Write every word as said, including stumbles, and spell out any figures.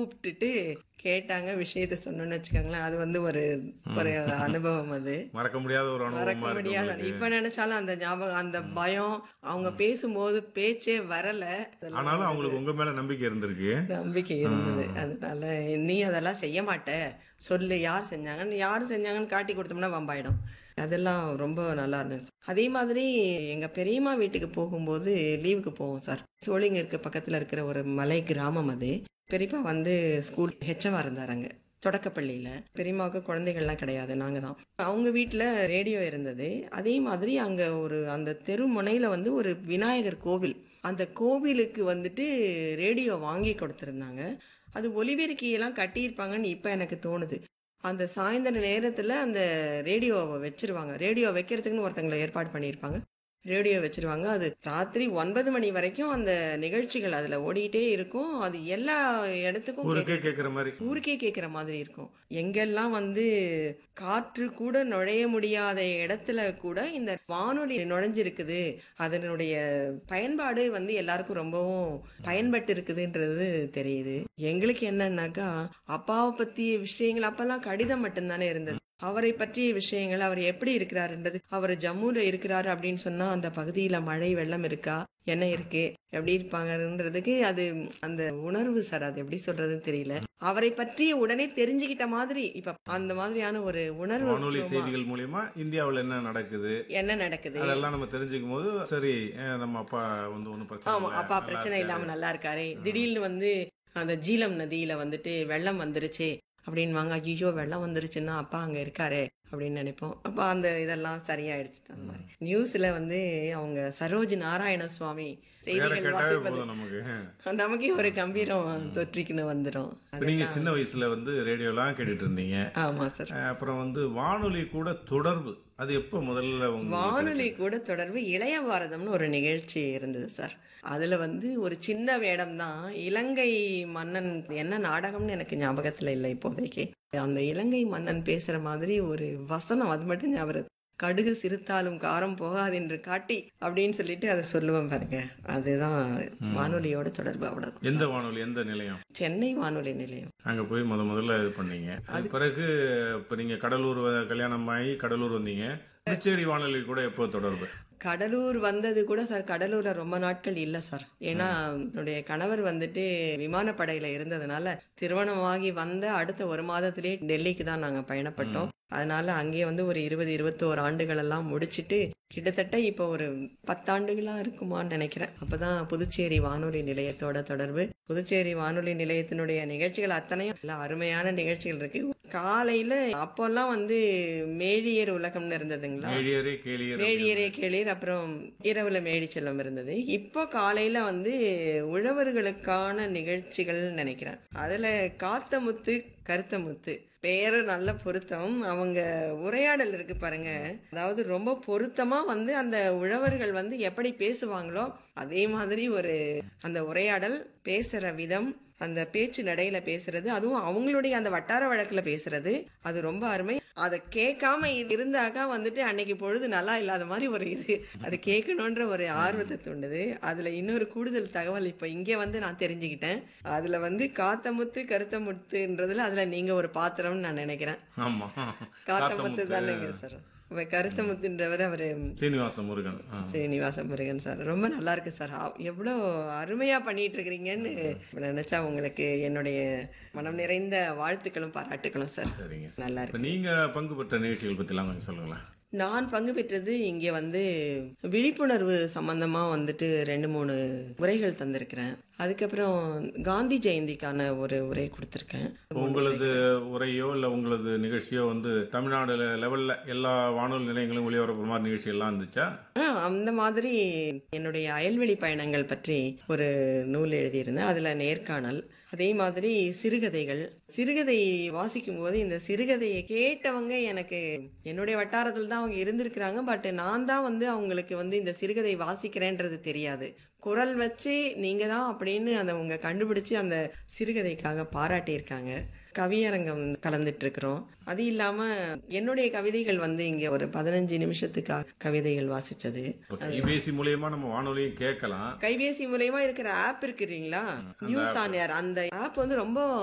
கூப்பிட்டுட்டு கேட்டாங்க, விஷயத்த சொன்னோன்னு வச்சுக்கோங்களேன். அது வந்து ஒரு ஒரு அனுபவம். அது மறக்க முடியாத ஒரு மறக்க அனுபவமா இருக்கு முடியாத. உங்களுக்கு. இப்ப நினைச்சாலும் அந்த ஞாபகம், அந்த பயம், அவங்க பேசும்போது பேச்சே வரல. அதெல்லாம் ஆனாலும் அவங்களுக்கு உங்க மேல நம்பிக்கை இருந்திருக்கு. நம்பிக்கை இருந்தது. அதனால நீ அதெல்லாம் செய்ய மாட்ட, சொல்லு யார் செஞ்சாங்கன்னு. யார் செஞ்சாங்கன்னு காட்டி கொடுத்தோம்னா வம்பாயிடும். அதெல்லாம் ரொம்ப நல்லா இருந்துச்சு. அதே மாதிரி எங்க பெரியம்மா வீட்டுக்கு போகும்போது லீவுக்கு போவோம் சார். சோளிங்கருக்கு பக்கத்துல இருக்கிற ஒரு மலை கிராமம் அது. பெரியப்பா வந்து ஸ்கூல் ஹெச்எம்மா இருந்தாருங்க தொடக்கப்பள்ளியில. பெரியம்மாவுக்கு குழந்தைகள்லாம் கிடையாது, நாங்க தான். அவங்க வீட்டுல ரேடியோ இருந்தது. அதே மாதிரி அங்க ஒரு அந்த தெரு முனையில வந்து ஒரு விநாயகர் கோவில். அந்த கோவிலுக்கு வந்துட்டு ரேடியோ வாங்கி கொடுத்திருந்தாங்க. அது ஒலிபெருக்கியெல்லாம் கட்டியிருப்பாங்கன்னு இப்ப எனக்கு தோணுது. அந்த சாயந்தர நேரத்துல அந்த ரேடியோவை வச்சிருவாங்க. ரேடியோ வைக்கிறதுக்குன்னு ஒருத்தங்களை ஏற்பாடு பண்ணியிருப்பாங்க. ரேடியோ வச்சிருவாங்க. அது ராத்திரி ஒன்பது மணி வரைக்கும் அந்த நிகழ்ச்சிகள் அதுல ஓடிட்டே இருக்கும். அது எல்லா இடத்துக்கும் ஊருக்கே கேட்டு- கேட்கிற மாதிரி. ஊருக்கே கேட்குற மாதிரி இருக்கும். எங்கெல்லாம் வந்து காற்று கூட நுழைய முடியாத இடத்துல கூட இந்த வானொலி நுழைஞ்சிருக்குது. அதனுடைய பயன்பாடு வந்து எல்லாருக்கும் ரொம்பவும் பயன்பட்டு இருக்குதுன்றது தெரியுது. எங்களுக்கு என்னன்னாக்கா, அப்பாவை பத்திய விஷயங்கள் அப்பெல்லாம் கடிதம் மட்டும்தானே இருந்தது. அவரை பற்றிய விஷயங்கள், அவர் எப்படி இருக்கிறாருன்றது, அவர் ஜம்முல இருக்கிறாரு அப்படின்னு சொன்னா அந்த பகுதியில மழை வெள்ளம் இருக்கா, என்ன இருக்கு, எப்படி இருப்பாங்கன்றதுக்கு அது அந்த உணர்வு சார். அது எப்படி சொல்றதுன்னு தெரியல. அவரை பற்றி உடனே தெரிஞ்சுக்கிட்ட மாதிரி இப்ப அந்த மாதிரியான ஒரு உணர்வு. வானொலி செய்திகள் மூலியமா இந்தியாவுல என்ன நடக்குது, என்ன நடக்குது, அதெல்லாம் நம்ம தெரிஞ்சுக்கும் போது சரி, அஹ் நம்ம அப்பா வந்து ஒன்றும் பிரச்சனை ஆமா இல்லை, அப்பா நல்லா பிரச்சனை இருக்காரு. இல்லாம நல்லா இருக்காரு. திடீர்னு வந்து அந்த ஜீலம் நதியில வந்துட்டு வெள்ளம் வந்துருச்சு அப்படின்வாங்க. ஐயோ வெள்ளம் வந்துருச்சுன்னா அப்பா அங்க இருக்காரு அப்படின்னு நினைப்போம். அப்ப அந்த இதெல்லாம் சரியாயிடுச்சு. அந்த மாதிரி நியூஸ்ல வந்து அவங்க சரோஜ் நாராயண சுவாமி வேற செய்திகள் கேட்டாவே வாசிப்பது போதும் நமக்கு. நமக்கே ஒரு கம்பீரம் தொற்றிக்கின்னு வந்துரும். இப்ப நீங்க சின்ன வயசுல வந்து ரேடியோலாம் கேட்டுட்டு இருந்தீங்க. ஆமா சார். அஹ் அப்புறம் வந்து வானொலி கூட தொடர்பு அது எப்போ முதல்ல உங்களுக்கு வானொலி கூட தொடர்பு இளைய பாரதம்னு ஒரு நிகழ்ச்சி இருந்தது சார். அதுல வந்து ஒரு சின்ன வேடம் தான். இலங்கை மன்னன் என்ன நாடகம்னு எனக்கு ஞாபகத்துல இல்லை இப்போதைக்கு. அந்த இலங்கை மன்னன் பேசுற மாதிரி ஒரு வசனம் அது மட்டும் ஞாபகம். கடுகு சிறுத்தாலும் காரம் போகாது என்று காட்டி அப்படின்னு சொல்லிட்டு அதை சொல்லுவேன் பாருங்க. அதுதான் வானொலியோட தொடர்பு. அவ்வளவு. எந்த வானொலி, எந்த நிலையம்? சென்னை வானொலி நிலையம். அங்க போய் முத முதல்ல இது பண்ணீங்க. அது பிறகு இப்ப நீங்க கடலூர் வ- கல்யாணம் ஆகி கடலூர் வந்தீங்க. புதுச்சேரி வானொலி கூட எப்போ தொடர்பு? கடலூர் வந்தது கூட சார் கடலூர்ல ரொம்ப நாட்கள் இல்லை சார். ஏன்னா என்னுடைய கணவர் வந்துட்டு விமானப்படையில இருந்ததுனால திருமணமாகி வந்த அடுத்த ஒரு மாதத்திலேயே டெல்லிக்கு தான் நாங்க பயணப்பட்டோம். அதனால அங்கே வந்து ஒரு இருபது இருபத்தோரு ஆண்டுகள் எல்லாம் முடிச்சிட்டு கிட்டத்தட்ட இப்போ ஒரு பத்தாண்டுகளா இருக்குமான்னு நினைக்கிறேன். அப்பதான் புதுச்சேரி வானொலி நிலையத்தோட தொடர்பு. புதுச்சேரி வானொலி நிலையத்தினுடைய நிகழ்ச்சிகள் அத்தனையும் நல்ல அருமையான நிகழ்ச்சிகள் இருக்கு. காலையில அப்போல்லாம் வந்து மேழியர் உலகம்னு இருந்ததுங்களா, மேழியரே கேளியர். மேழியரே கேளீர், அப்புறம் இரவுல மேடி செல்வம் இருந்தது. இப்போ காலையில வந்து உழவர்களுக்கான நிகழ்ச்சிகள் நினைக்கிறேன். அதுல காத்தமுத்து கருத்தமுத்து பேரு நல்ல பொருத்தம். அவங்க உரையாடல் இருக்கு பாருங்க, அதாவது ரொம்ப பொருத்தமா வந்து அந்த உழவர்கள் வந்து எப்படி பேசுவாங்களோ அதே மாதிரி ஒரு அந்த உரையாடல், பேசுற விதம், அந்த பேச்சு நடையில பேசுறது, அதுவும் அவங்களுடைய அந்த வட்டார வழக்குல பேசுறது, அது ரொம்ப அருமை. அதை கேட்காம இருந்தாக்கா வந்துட்டு அன்னைக்கு பொழுது நல்லா இல்லாத மாதிரி ஒரு இது. அது கேட்கணுன்ற ஒரு ஆர்வத்தை தூண்டுது. அதுல இன்னொரு கூடுதல் தகவல் இப்ப இங்க வந்து நான் தெரிஞ்சுக்கிட்டேன். அதுல வந்து காத்தமுத்து கருத்தமுத்துன்றதுல அதுல நீங்க ஒரு பாத்திரம்னு நான் நினைக்கிறேன். ஆமா, காத்தமுத்து தானேங்க சார். கருத்தமுத்துன்றவர் அவரு சீனிவாச முருகன். ஆ. ஸ்ரீனிவாச முருகன் சார். ரொம்ப நல்லா இருக்கு சார். எவ்வளோ அருமையா பண்ணிட்டு இருக்கிறீங்கன்னு நினைச்சா உங்களுக்கு என்னுடைய மனம் நிறைந்த வாழ்த்துக்களும் பாராட்டுகளும் சார். சரிங்க. நல்லா இப்ப இருக்கு. நீங்க பங்கு பெற்ற நிகழ்ச்சிகள் பத்தி எல்லாம் கொஞ்சம் சொல்லுங்களேன். நான் பங்கு பெற்றது இங்கே வந்து விழிப்புணர்வு சம்பந்தமா வந்துட்டு ரெண்டு மூணு உரைகள் தந்திருக்கிறேன். அதுக்கப்புறம் காந்தி ஜெயந்திக்கான ஒரு உரை கொடுத்துருக்கேன். உங்களது உரையோ இல்ல உங்களது நிகழ்ச்சியோ வந்து தமிழ்நாடு லெவல்ல எல்லா வானொலி நிலையங்களும் ஒளிபரப்புற மாதிரி நிகழ்ச்சி எல்லாம் இருந்துச்சா? ஆ, அந்த மாதிரி என்னுடைய அயல்வெளி பயணங்கள் பற்றி ஒரு நூல் எழுதியிருந்தேன். அதுல நேர்காணல், அதே மாதிரி சிறுகதைகள். சிறுகதை வாசிக்கும் போது இந்த சிறுகதையை கேட்டவங்க எனக்கு என்னுடைய வட்டாரத்தில் தான் அவங்க இருந்திருக்கிறாங்க. பட் நான் தான் வந்து அவங்களுக்கு வந்து இந்த சிறுகதை வாசிக்கிறேன்றது தெரியாது. குரல் வச்சு நீங்க தான் அப்படின்னு அந்த அவங்க கண்டுபிடிச்சு அந்த சிறுகதைக்காக பாராட்டியிருக்காங்க. கவியரங்கம் கலந்துட்டு இருக்கிறோம். அது இல்லாம என்னுடைய கவிதைகள் வந்து இங்க ஒரு பதினஞ்சு நிமிஷத்துக்காக கவிதைகள் வாசிச்சது. கைபேசி மூலியமா நம்ம வானொலியும் கேட்கலாம். கைபேசி மூலயமா இருக்கிற ஆப் இருக்குறீங்களா, நியூஸ் ஆன் ஏர், அந்த ஆப் வந்து ரொம்ப